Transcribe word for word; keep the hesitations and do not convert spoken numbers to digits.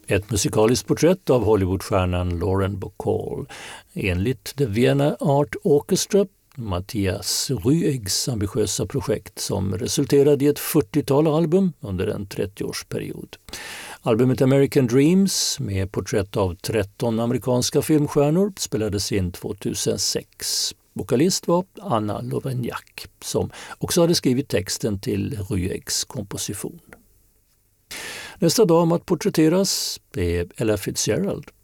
Ett musikaliskt porträtt av Hollywoodstjärnan Lauren Bacall enligt The Vienna Art Orchestra, Mattias Rüeggs ambitiösa projekt som resulterade i ett fyrtiotal album under en trettioårsperiod. Albumet American Dreams med porträtt av tretton amerikanska filmstjärnor spelades in tjugohundrasex. Vokalist var Anna Lovrenjak som också hade skrivit texten till Rüeggs komposition. Nästa dam att porträtteras är Ella Fitzgerald.